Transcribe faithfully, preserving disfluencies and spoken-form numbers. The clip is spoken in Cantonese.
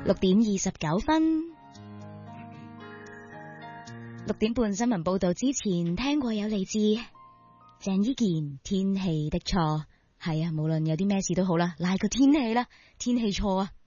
六點二十九分，六點半新聞報道之前，聽過有嚟自鄭伊健天氣的錯，係啊，無論有啲咩事都好啦，賴個天氣啦，天氣錯啊。